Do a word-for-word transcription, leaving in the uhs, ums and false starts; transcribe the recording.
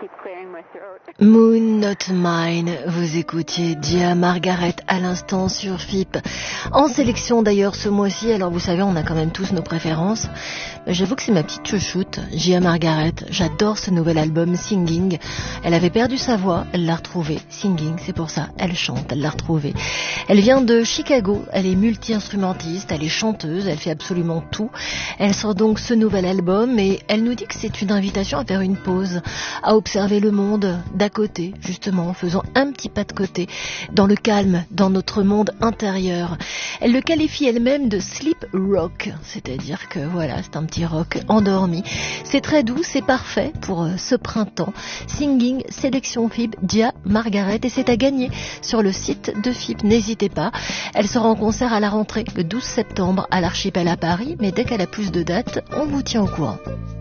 Moon Not Mine, vous écoutiez Dia Margaret à l'instant sur F I P. En sélection d'ailleurs ce mois-ci, alors vous savez, on a quand même tous nos préférences. J'avoue que c'est ma petite chouchoute, Dia Margaret. J'adore ce nouvel album Singing. Elle avait perdu sa voix, elle l'a retrouvée. Singing, c'est pour ça, elle chante, elle l'a retrouvée. Elle vient de Chicago, elle est multi-instrumentiste, elle est chanteuse, elle fait absolument tout. Elle sort donc ce nouvel album et elle nous dit que c'est une invitation à faire une pause, à observer le monde d'à côté, justement, en faisant un petit pas de côté, dans le calme, dans notre monde intérieur. Elle le qualifie elle-même de sleep rock, c'est-à-dire que voilà, c'est un petit rock endormi. C'est très doux, c'est parfait pour euh, ce printemps. Singing, sélection F I P, Dia Margaret, et c'est à gagner sur le site de F I P, n'hésitez pas. Elle sera en concert à la rentrée le douze septembre à l'Archipel à Paris, mais dès qu'elle a plus de dates, on vous tient au courant.